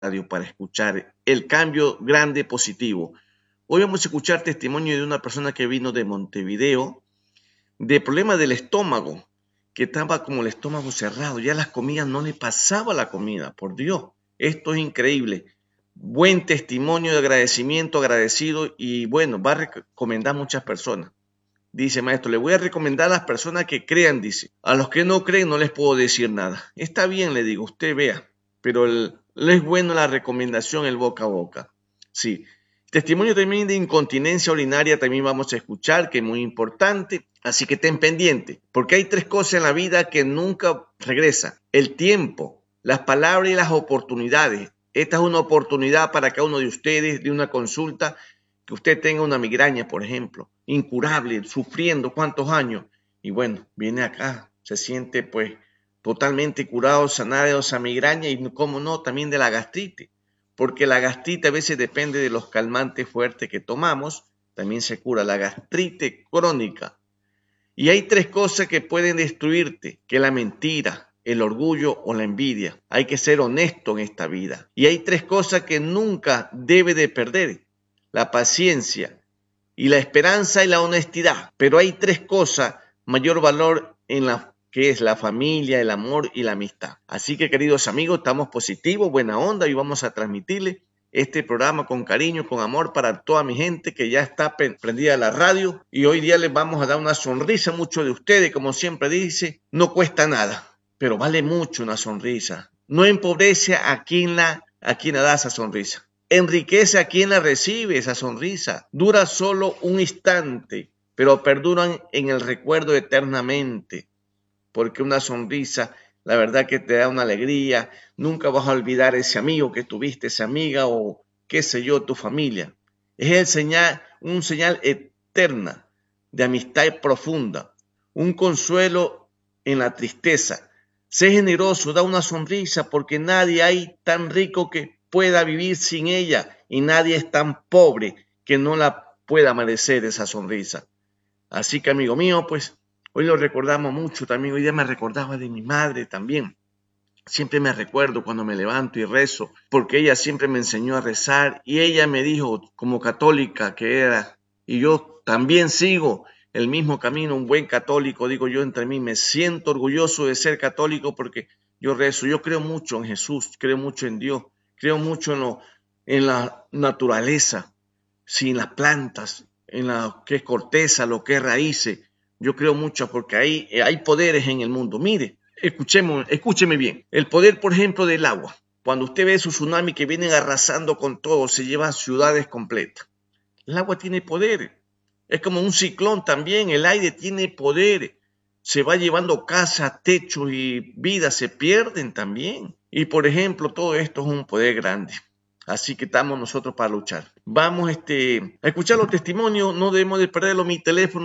radio para escuchar el cambio grande positivo. Hoy vamos a escuchar testimonio de una persona que vino de Montevideo, de problemas del estómago, que estaba como el estómago cerrado, ya las comidas no le pasaba la comida, por Dios, esto es increíble. Buen testimonio de agradecimiento, agradecido, y bueno, va a recomendar a muchas personas. Dice, maestro, le voy a recomendar a las personas que crean, dice. A los que no creen no les puedo decir nada. Está bien, le digo, usted vea, pero es bueno la recomendación, el boca a boca. Sí. Testimonio también de incontinencia urinaria también vamos a escuchar, que es muy importante. Así que ten pendiente, porque hay 3 cosas en la vida que nunca regresan. El tiempo, las palabras y las oportunidades. Esta es una oportunidad para cada uno de ustedes de una consulta, que usted tenga una migraña, por ejemplo, incurable, sufriendo cuántos años, y bueno, viene acá, se siente pues totalmente curado, sanado de esa migraña, y cómo no, también de la gastritis, porque la gastritis a veces depende de los calmantes fuertes que tomamos, también se cura la gastritis crónica. Y hay 3 cosas que pueden destruirte, que es la mentira, el orgullo o la envidia. Hay que ser honesto en esta vida. Y hay 3 cosas que nunca debe de perder: la paciencia y la esperanza y la honestidad. Pero hay 3 cosas mayor valor en la que es la familia, el amor y la amistad. Así que, queridos amigos, estamos positivos, buena onda, y vamos a transmitirle este programa con cariño, con amor para toda mi gente que ya está prendida a la radio, y hoy día les vamos a dar una sonrisa a muchos de ustedes. Como siempre dice, no cuesta nada, pero vale mucho una sonrisa. No empobrece a quien la da esa sonrisa. Enriquece a quien la recibe. Esa sonrisa dura solo un instante, pero perduran en el recuerdo eternamente, porque una sonrisa, la verdad que te da una alegría. Nunca vas a olvidar ese amigo que tuviste, esa amiga o qué sé yo, tu familia. Es un señal eterna de amistad profunda, un consuelo en la tristeza. Sé generoso, da una sonrisa, porque nadie hay tan rico que pueda vivir sin ella, y nadie es tan pobre que no la pueda merecer esa sonrisa. Así que, amigo mío, pues hoy lo recordamos mucho también. Hoy día me recordaba de mi madre también. Siempre me recuerdo cuando me levanto y rezo, porque ella siempre me enseñó a rezar, y ella me dijo, como católica que era, y yo también sigo el mismo camino, un buen católico, digo yo entre mí, me siento orgulloso de ser católico porque yo rezo. Yo creo mucho en Jesús, creo mucho en Dios, creo mucho en la naturaleza, sin las plantas, en lo que es corteza, lo que es raíces. Yo creo mucho porque hay poderes en el mundo. Mire, escúcheme bien. El poder, por ejemplo, del agua. Cuando usted ve esos tsunamis que vienen arrasando con todo, se llevan ciudades completas. El agua tiene poder. Es como un ciclón también. El aire tiene poder. Se va llevando casas, techos, y vidas se pierden también. Y por ejemplo, todo esto es un poder grande. Así que estamos nosotros para luchar. Vamos a escuchar los testimonios. No debemos de perderlo. Mi teléfono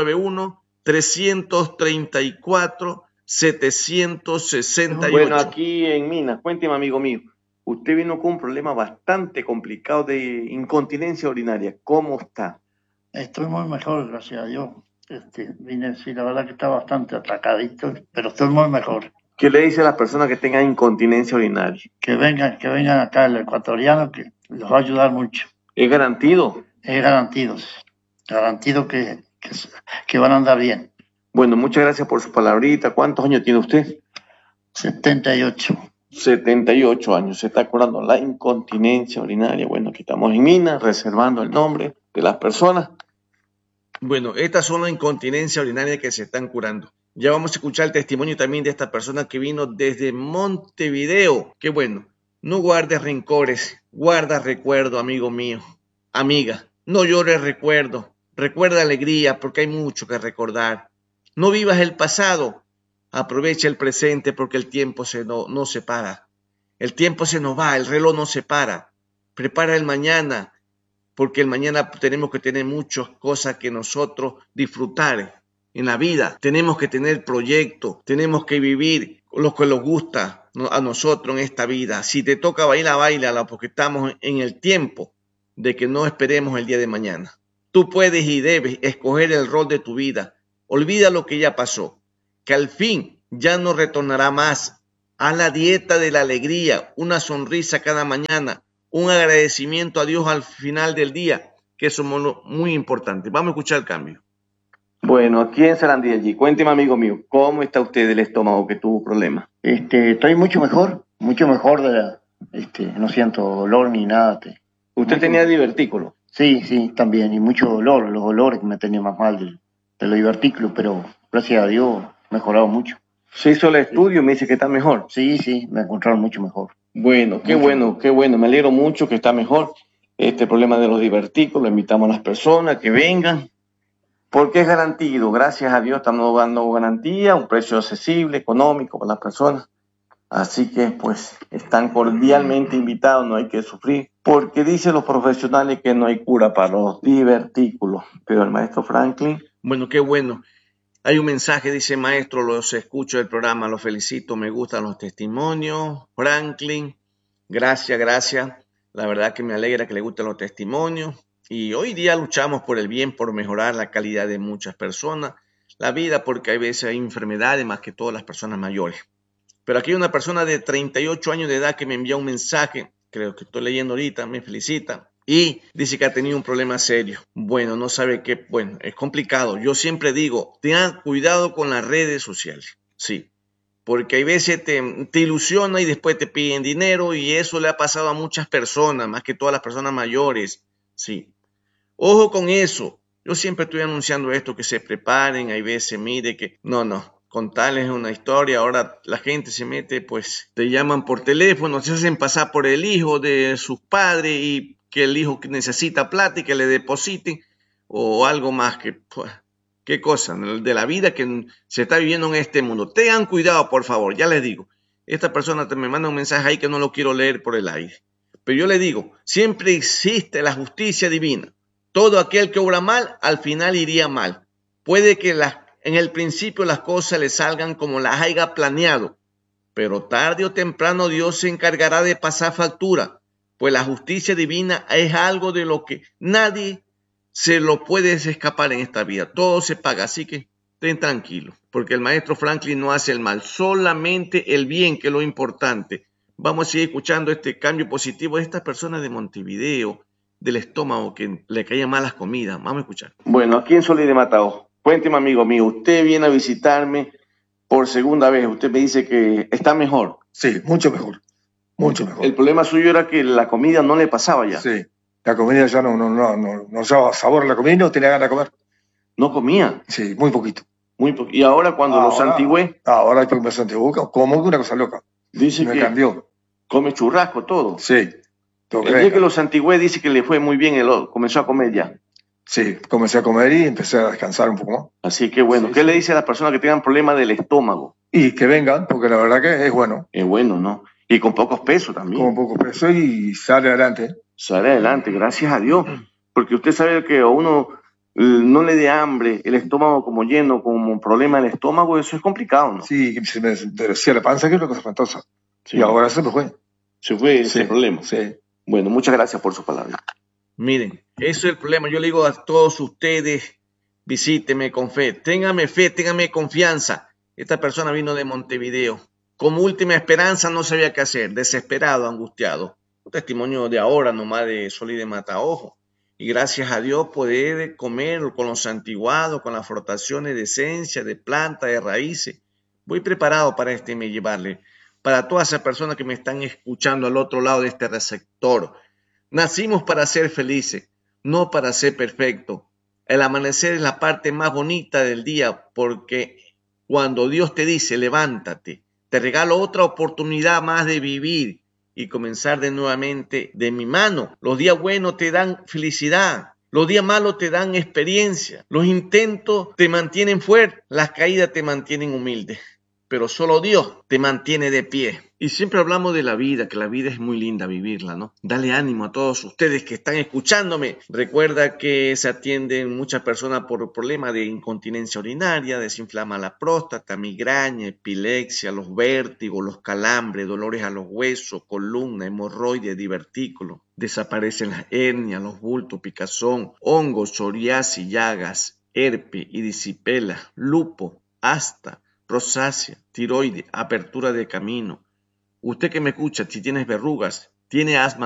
091-334-768. Bueno, aquí en Minas, cuénteme, amigo mío. Usted vino con un problema bastante complicado de incontinencia urinaria. ¿Cómo está? Estoy muy mejor, gracias a Dios. Vine, sí, la verdad que está bastante atracadito, pero estoy muy mejor. ¿Qué le dice a las personas que tengan incontinencia urinaria? Que vengan acá el ecuatoriano, que los va a ayudar mucho. ¿Es garantido? Es garantido que van a andar bien. Bueno, muchas gracias por su palabrita. ¿Cuántos años tiene usted? 78. 78 años. Se está curando la incontinencia urinaria. Bueno, aquí estamos en Minas, reservando el nombre de las personas. Bueno, estas son las incontinencias urinarias que se están curando. Ya vamos a escuchar el testimonio también de esta persona que vino desde Montevideo. Qué bueno. No guardes rencores, guarda recuerdo, amigo mío. Amiga, no llores recuerdo. Recuerda alegría, porque hay mucho que recordar. No vivas el pasado. Aprovecha el presente, porque el tiempo no se para. El tiempo se nos va, el reloj no se para. Prepara el mañana, porque el mañana tenemos que tener muchas cosas que nosotros disfrutar en la vida. Tenemos que tener proyectos, tenemos que vivir lo que nos gusta a nosotros en esta vida. Si te toca bailar, bailala, porque estamos en el tiempo de que no esperemos el día de mañana. Tú puedes y debes escoger el rol de tu vida. Olvida lo que ya pasó, que al fin ya no retornará más. Haz la dieta de la alegría, una sonrisa cada mañana, un agradecimiento a Dios al final del día, que eso es muy importante. Vamos a escuchar el cambio. Bueno, aquí en Sarandí, allí, cuénteme, amigo mío, ¿cómo está usted del estómago que tuvo problemas? Estoy mucho mejor no siento dolor ni nada. ¿Usted tenía divertículo? Sí, sí, también, y mucho dolor, los dolores que me tenían más mal de los divertículos, pero gracias a Dios mejorado mucho. ¿Se hizo el estudio y me dice que está mejor? Sí, sí, me encontraron mucho mejor. Bueno, qué bueno, qué bueno, me alegro mucho que está mejor. Este problema de los divertículos, invitamos a las personas que vengan, porque es garantido, gracias a Dios estamos dando garantía, un precio accesible, económico para las personas. Así que pues están cordialmente invitados, no hay que sufrir, porque dicen los profesionales que no hay cura para los divertículos. Pero el maestro Franklin... Bueno, qué bueno. Hay un mensaje, dice maestro, los escucho del programa, los felicito, me gustan los testimonios. Franklin, gracias, gracias. La verdad que me alegra que le gusten los testimonios. Y hoy día luchamos por el bien, por mejorar la calidad de muchas personas, la vida, porque hay veces hay enfermedades, más que todas las personas mayores. Pero aquí hay una persona de 38 años de edad que me envía un mensaje, creo que estoy leyendo ahorita, me felicita. Y dice que ha tenido un problema serio. Bueno, no sabe qué, bueno, es complicado. Yo siempre digo, tengan cuidado con las redes sociales. Sí, porque hay veces te ilusiona y después te piden dinero y eso le ha pasado a muchas personas, más que todas las personas mayores. Sí, ojo con eso. Yo siempre estoy anunciando esto, que se preparen. Hay veces, mire que no, contarles una historia. Ahora la gente se mete, pues te llaman por teléfono, se hacen pasar por el hijo de sus padres y que el hijo necesita plata y que le depositen o algo más que, pues, qué cosa, de la vida que se está viviendo en este mundo. Tengan cuidado, por favor, ya les digo. Esta persona me manda un mensaje ahí que no lo quiero leer por el aire. Pero yo le digo, siempre existe la justicia divina. Todo aquel que obra mal, al final iría mal. Puede que en el principio las cosas le salgan como las haya planeado, pero tarde o temprano Dios se encargará de pasar factura, pues la justicia divina es algo de lo que nadie se lo puede escapar en esta vida. Todo se paga, así que estén tranquilos, porque el maestro Franklin no hace el mal, solamente el bien, que es lo importante. Vamos a seguir escuchando este cambio positivo de esta persona de Montevideo, del estómago, que le caían malas comidas. Vamos a escuchar. Bueno, aquí en Solís de Matao, cuénteme, amigo mío, usted viene a visitarme por segunda vez. Usted me dice que está mejor. Sí, mucho mejor, mucho mejor. El problema suyo era que la comida no le pasaba ya. Sí, la comida ya no llevaba sabor a la comida y no tenía ganas de comer. ¿No comía? Sí, muy poquito. ¿Y ahora cuando lo santigué? Ahora hay que me santigué, como una cosa loca. Dice me que cambió. Come churrasco todo. Sí. El día que lo santigué dice que le fue muy bien, comenzó a comer ya. Sí, comencé a comer y empecé a descansar un poco más. Así que bueno, sí, ¿qué le dice a las personas que tengan problemas del estómago? Y que vengan, porque la verdad que es bueno. Es bueno, ¿no? Y con pocos pesos también. Con pocos pesos y sale adelante. Sale adelante, gracias a Dios. Porque usted sabe que a uno no le dé hambre, el estómago como lleno, como problema del estómago, eso es complicado, ¿no? Sí, se me decía la panza, que es una cosa espantosa. Sí. Y ahora se me fue. Se fue ese problema. Sí. Bueno, muchas gracias por su palabra. Miren, eso es el problema. Yo le digo a todos ustedes, visíteme con fe, téngame confianza. Esta persona vino de Montevideo. Como última esperanza no sabía qué hacer, desesperado, angustiado. Un testimonio de ahora nomás de Solís de Mataojo. Y gracias a Dios poder comer con los santiguados, con las frotaciones de esencia, de planta, de raíces. Voy preparado para mes llevarle. Para todas esas personas que me están escuchando al otro lado de este receptor. Nacimos para ser felices, no para ser perfectos. El amanecer es la parte más bonita del día, porque cuando Dios te dice, levántate, te regalo otra oportunidad más de vivir y comenzar de nuevamente de mi mano. Los días buenos te dan felicidad, los días malos te dan experiencia, los intentos te mantienen fuerte, las caídas te mantienen humilde, pero solo Dios te mantiene de pie. Y siempre hablamos de la vida, que la vida es muy linda vivirla, ¿no? Dale ánimo a todos ustedes que están escuchándome. Recuerda que se atienden muchas personas por problemas de incontinencia urinaria, desinflama la próstata, migraña, epilepsia, los vértigos, los calambres, dolores a los huesos, columna, hemorroides, divertículos. Desaparecen las hernias, los bultos, picazón, hongos, psoriasis, llagas, herpes, erisipela, lupo, asta, rosácea, tiroides, apertura de camino, Usted que me escucha, si tienes verrugas, tiene asma